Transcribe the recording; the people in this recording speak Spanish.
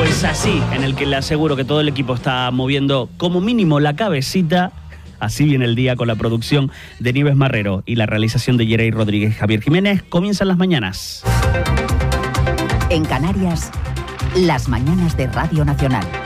Pues así, en el que le aseguro que todo el equipo está moviendo como mínimo la cabecita. Así viene el día con la producción de Nieves Marrero y la realización de Yerey Rodríguez Javier Jiménez. Comienzan las mañanas. En Canarias, las mañanas de Radio Nacional.